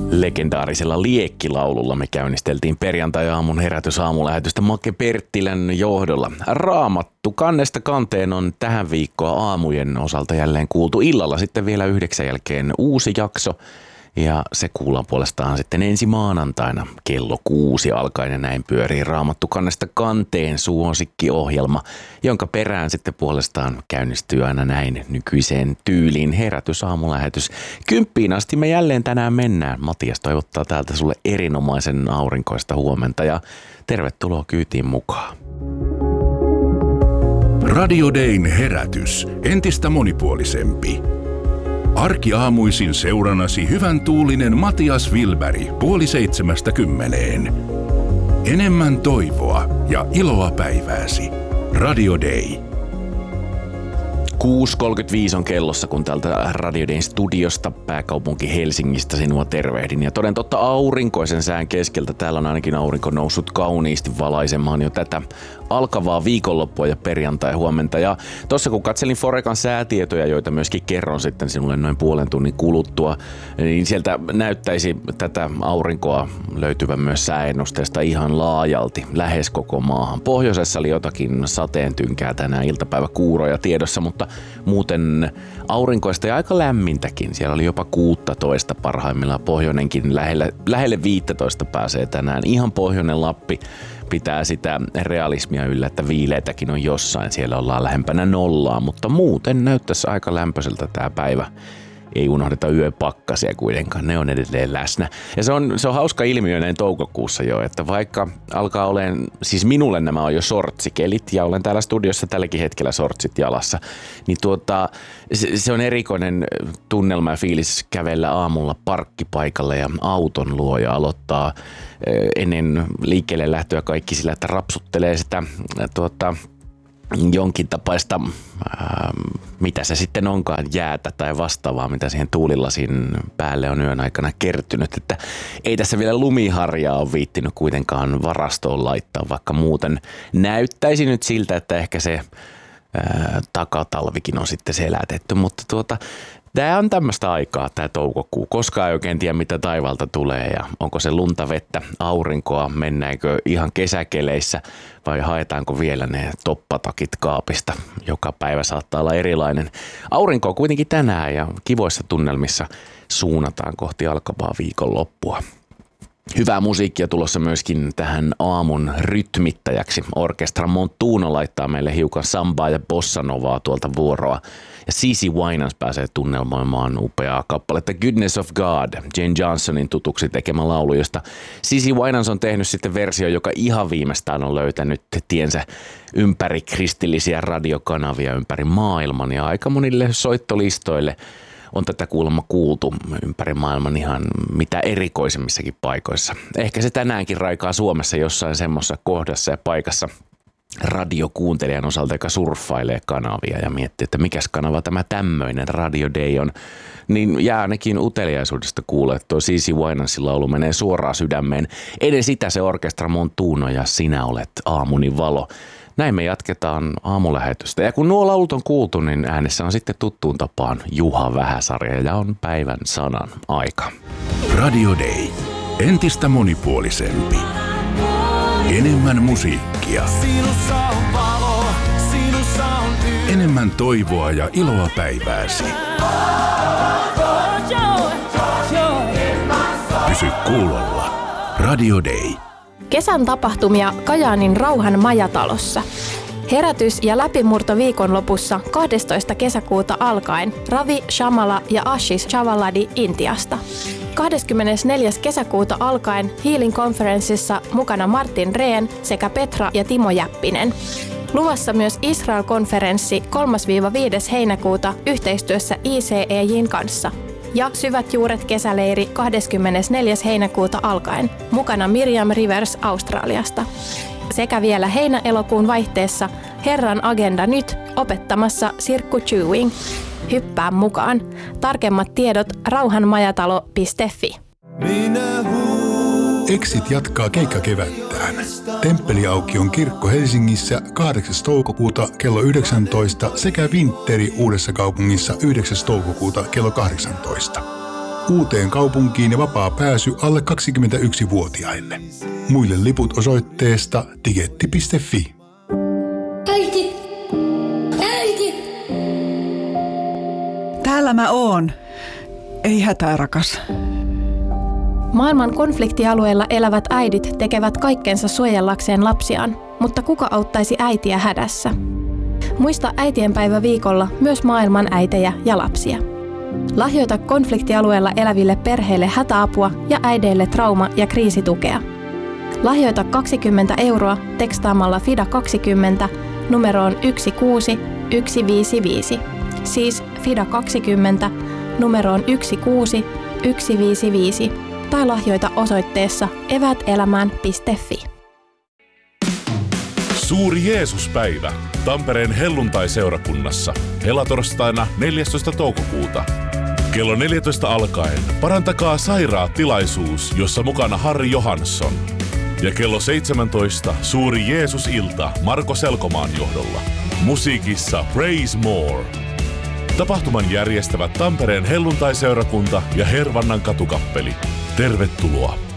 Legendaarisella liekkilaululla me käynnisteltiin perjantai-aamun herätysaamulähetystä Make Perttilän johdolla. Raamattu kannesta kanteen on tähän viikkoa aamujen osalta jälleen kuultu. Illalla sitten vielä 9 jälkeen uusi jakso. Ja se kuullaan puolestaan sitten ensi maanantaina kello 6 alkaen ja näin pyörii Raamattu kannesta kanteen suosikkiohjelma, jonka perään sitten puolestaan käynnistyy aina näin nykyiseen tyyliin herätysaamulähetys. 10 asti me jälleen tänään mennään. Matias toivottaa täältä sulle erinomaisen aurinkoista huomenta ja tervetuloa kyytiin mukaan. Radio Dayn herätys. Entistä monipuolisempi. Arkiaamuisin seurannasi hyvän tuulinen Matias Wilberg 6:30. Enemmän toivoa ja iloa päivääsi. Radio Day. 6.35 on kellossa, kun täältä Radio Dayn studiosta pääkaupunki Helsingistä sinua tervehdin. Ja toden totta aurinkoisen sään keskeltä täällä on ainakin aurinko noussut kauniisti valaisemaan jo tätä alkavaa viikonloppua ja perjantai-huomenta. Ja tossa kun katselin Forecan säätietoja, joita myöskin kerron sitten sinulle noin puolen tunnin kuluttua, niin sieltä näyttäisi tätä aurinkoa löytyvän myös sääennusteesta ihan laajalti, lähes koko maahan. Pohjoisessa oli jotakin sateentynkää tänään, iltapäiväkuuroja tiedossa, mutta muuten aurinkoista ja aika lämmintäkin. Siellä oli jopa 16 parhaimmillaan, pohjoinenkin lähelle 15 pääsee tänään. Ihan pohjoinen Lappi pitää sitä realismia yllä, että viileitäkin on jossain. Siellä ollaan lähempänä nollaa, mutta muuten näyttäisi aika lämpöiseltä tämä päivä. Ei unohdeta yöpakkasia kuitenkaan, ne on edelleen läsnä. Ja se on hauska ilmiö näin toukokuussa jo, että vaikka alkaa olemaan, siis minulle nämä on jo sortsikelit ja olen täällä studiossa tälläkin hetkellä sortsit jalassa, niin se on erikoinen tunnelma ja fiilis kävellä aamulla parkkipaikalle ja auton luo ja aloittaa ennen liikkeelle lähtöä kaikki sillä, että rapsuttelee sitä jonkin tapaista, mitä se sitten onkaan, jäätä tai vastaavaa, mitä siihen tuulilasin päälle on yön aikana kertynyt. Että ei tässä vielä lumiharjaa ole viittinyt kuitenkaan varastoon laittaa, vaikka muuten näyttäisi nyt siltä, että ehkä se takatalvikin on sitten selätetty, mutta tämä on tämmöistä aikaa, tämä toukokuu. Koskaan ei oikein tiedä, mitä taivaalta tulee ja onko se lunta, vettä, aurinkoa, mennäänkö ihan kesäkeleissä vai haetaanko vielä ne toppatakit kaapista. Joka päivä saattaa olla erilainen. Aurinko on kuitenkin tänään ja kivoissa tunnelmissa suunnataan kohti alkavaa viikonloppua. Hyvää musiikkia tulossa myöskin tähän aamun rytmittäjäksi. Orkestra Montuno laittaa meille hiukan sambaa ja bossanovaa tuolta vuoroa. Ja CeCe Winans pääsee tunnelmoimaan upeaa kappaletta Goodness of God, Jane Johnsonin tutuksi tekemä laulu, josta CeCe Winans on tehnyt sitten versio, joka ihan viimeistään on löytänyt tiensä ympäri kristillisiä radiokanavia ympäri maailman ja aika monille soittolistoille on tätä kuulemma kuultu ympäri maailman ihan mitä erikoisemmissakin paikoissa. Ehkä se tänäänkin raikaa Suomessa jossain semmoisessa kohdassa ja paikassa radiokuuntelijan osalta, joka surffailee kanavia ja miettii, että mikäs kanava tämä tämmöinen Radio Day on, niin jää ainakin uteliaisuudesta kuulla, että tuo CeCe Winansin laulu menee suoraan sydämeen. Edes sitä se Orkestra Montuno ja Sinä olet aamuni valo. Näin me jatketaan aamulähetystä. Ja kun nuo laulut on kuultu, niin äänessä on sitten tuttuun tapaan Juha Vähäsarja ja on päivän sanan aika. Radio Day. Entistä monipuolisempi. Enemmän musiikkia. Enemmän toivoa ja iloa päivääsi. Pysy kuulolla. Radio Day. Kesän tapahtumia Kajaanin Rauhan majatalossa. Herätys- ja läpimurto viikonlopussa 12. kesäkuuta alkaen Ravi Shamala ja Ashish Chavaladi Intiasta. 24. kesäkuuta alkaen Healing Conferenceissa mukana Martin Rehn sekä Petra ja Timo Jäppinen. Luvassa myös Israel-konferenssi 3-5. heinäkuuta yhteistyössä ICEJ:n kanssa. Ja Syvät juuret kesäleiri 24. heinäkuuta alkaen. Mukana Miriam Rivers Australiasta. Sekä vielä heinä-elokuun vaihteessa Herran agenda nyt opettamassa Sirkku Chewing. Hyppää mukaan. Tarkemmat tiedot rauhanmajatalo.fi. Exit jatkaa keikkakevättään. Temppeliaukion kirkko Helsingissä 8. toukokuuta kello 19 sekä Vinteri Uudessa kaupungissa 9. toukokuuta kello 18. uuteen kaupunkiin ja vapaa pääsy alle 21-vuotiaille. Muille liput osoitteesta tigetti.fi. Äiti! Äiti! Täällä mä oon. Ei hätää, rakas. Maailman konfliktialueilla elävät äidit tekevät kaikkensa suojellakseen lapsiaan, mutta kuka auttaisi äitiä hädässä? Muista äitienpäivä viikolla myös maailman äitejä ja lapsia. Lahjoita konfliktialueella eläville perheille hätäapua ja äideille trauma- ja kriisitukea. Lahjoita 20 € tekstaamalla FIDA20 numeroon 16155, siis FIDA20 numeroon 16155 tai lahjoita osoitteessa evätelämään.fi. Suuri Jeesuspäivä Tampereen helluntai-seurakunnassa helatorstaina 14. toukokuuta. Kello 14 alkaen Parantakaa sairaat -tilaisuus, jossa mukana Harri Johansson. Ja kello 17 Suuri Jeesus-ilta Marko Selkomaan johdolla. Musiikissa Praise More. Tapahtuman järjestävät Tampereen helluntai-seurakunta ja Hervannan katukappeli. Tervetuloa!